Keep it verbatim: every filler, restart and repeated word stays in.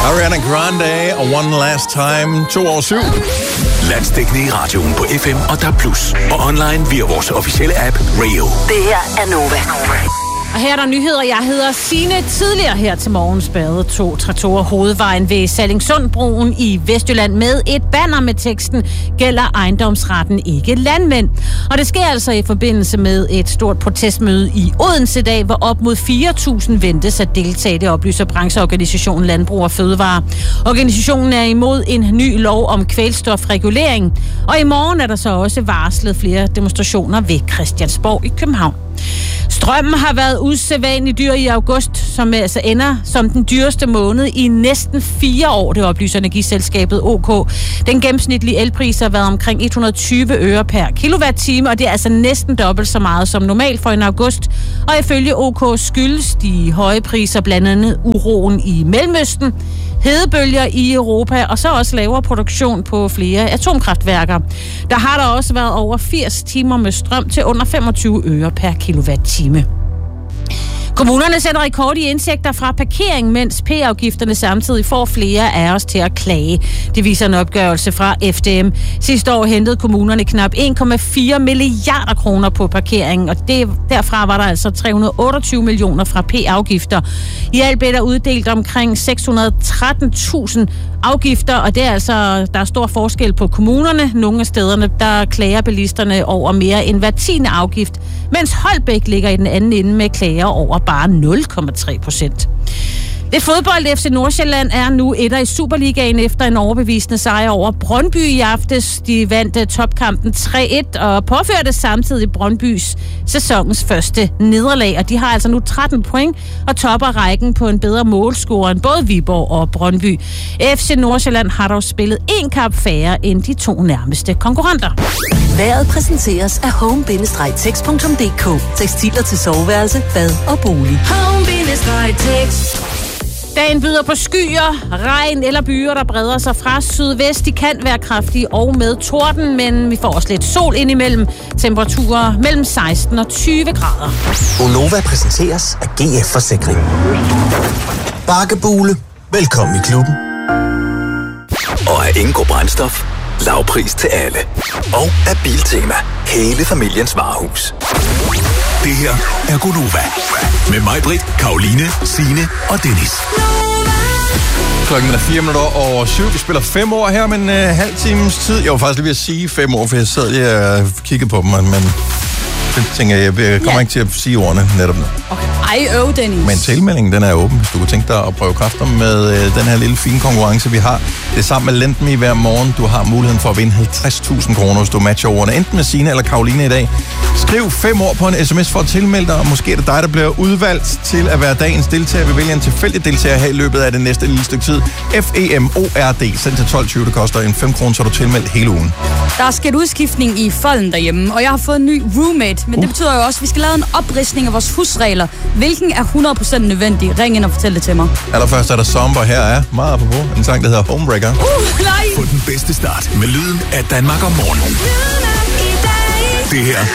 Ariana Grande og One Last Time, to år syv. Landsdækkende i radioen på F M og D A B plus, og online via vores officielle app Rayo. Det her er Nova. Og her er der nyheder. Jeg hedder Signe. Tidligere her til morgen spærrede to traktorer hovedvejen ved Sallingsundbroen i Vestjylland med et banner med teksten "Gælder ejendomsretten ikke landmænd". Og det sker altså i forbindelse med et stort protestmøde i Odense i dag, hvor op mod fire tusind ventes at deltage. Det oplyser brancheorganisationen Landbrug og Fødevare. Organisationen er imod en ny lov om kvælstofregulering. Og i morgen er der så også varslet flere demonstrationer ved Christiansborg i København. Strømmen har været usædvanligt dyr i august, som altså ender som den dyreste måned i næsten fire år, det oplyser energiselskabet O K. Den gennemsnitlige elpris har været omkring et hundrede og tyve øre per kilowatt-time, og det er altså næsten dobbelt så meget som normalt for en august. Og ifølge O K skyldes de høje priser blandt andet uroen i Mellemøsten, hedebølger i Europa og så også lavere produktion på flere atomkraftværker. Der har der også været over firs timer med strøm til under femogtyve øre per kilowatt-time. Kommunerne sætter rekord i indtægter fra parkering, mens P-afgifterne samtidig får flere af os til at klage. Det viser en opgørelse fra F D M. Sidste år hentede kommunerne knap en komma fire milliarder kroner på parkering, og det, derfra var der altså tre hundrede og otteogtyve millioner fra P-afgifter. I alt blev der uddelt omkring seks hundrede og tretten tusind afgifter, og det er altså, der er stor forskel på kommunerne. Nogle af stederne, der klager bilisterne over mere end hver tiende afgift, mens Holbæk ligger i den anden ende med klager over bare nul komma tre procent. Det fodbold F C Nordsjælland er nu etter i Superligaen efter en overbevisende sejr over Brøndby i aftes. De vandt topkampen tre et og påførte samtidig Brøndbys sæsonens første nederlag. Og de har altså nu tretten point og topper rækken på en bedre målscore end både Viborg og Brøndby. F C Nordsjælland har dog spillet én kamp færre end de to nærmeste konkurrenter. Vejret præsenteres af home bindestreg text punktum d k. Tekstiler til soveværelse, bad og bolig. home bindestreg text. Dagen byder på skyer, regn eller byer, der breder sig fra sydvest. De kan være kraftige og med torden, men vi får også lidt sol indimellem. Temperaturer mellem seksten og tyve grader. Gonova præsenteres af G F Forsikring. Bakkebule. Velkommen i klubben. Og af Ingo Brændstof. Lavpris til alle. Og af Biltema. Hele familiens varehus. Det her er Gonova. Med mig, Britt, Karoline, Signe og Dennis. Klokken er fire minutter over syv. Vi spiller fem år her, men en uh, halv times tid. Jeg var faktisk lige ved at sige fem år, for jeg sad lige og kiggede på dem, men det tænker jeg, jeg kommer ja. ikke til at sige ordene netop nu. Okay. Ej, øv, Dennis. Men tilmeldingen, den er åben, hvis du kunne tænke dig at prøve kræfter med uh, den her lille fine konkurrence, vi har. Det er sammen med Lendme hver morgen. Du har muligheden for at vinde halvtreds tusind kroner, hvis du matcher ordene. Enten med Signe eller Karoline i dag. Skriv fem år på en sms for at tilmelde dig, og måske er det dig, der bliver udvalgt til at være dagens deltager. Vi vælger en tilfældig deltager her i løbet af det næste lille stykke tid. F E M O R D. Send til tolv tyve. Det koster en fem kroner, så er du tilmeldt hele ugen. Der er sket udskiftning i folden derhjemme, og jeg har fået en ny roommate. Men uh. det betyder jo også, at vi skal lave en opridsning af vores husregler. Hvilken er hundrede procent nødvendig? Ring ind og fortæl det til mig. Allerførst er der Somber. Her er meget apropos en sang, der hedder Homebreaker. Uh, nej! Få den bedste start med lyden af Danmark om morgenen. Det her